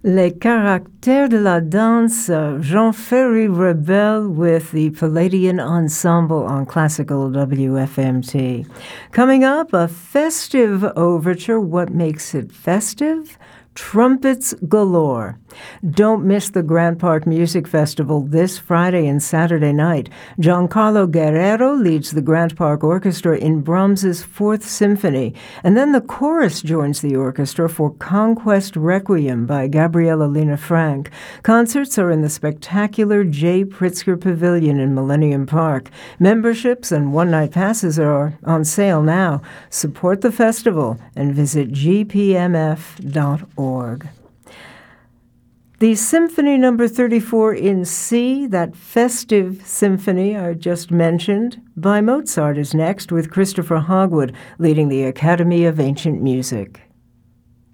Les Caractères de la Danse, Jean-Ferry Rebel with the Palladian Ensemble on Classical WFMT. Coming up, a festive overture. What makes it festive? Trumpets galore. Don't miss the Grant Park Music Festival this Friday and Saturday night. Giancarlo Guerrero leads the Grant Park Orchestra in Brahms's Fourth Symphony, and then the chorus joins the orchestra for Conquest Requiem by Gabriela Lena Frank. Concerts are in the spectacular J. Pritzker Pavilion in Millennium Park. Memberships and one-night passes are on sale now. Support the festival and visit gpmf.org. The Symphony No. 34 in C, that festive symphony I just mentioned, by Mozart is next, with Christopher Hogwood leading the Academy of Ancient Music.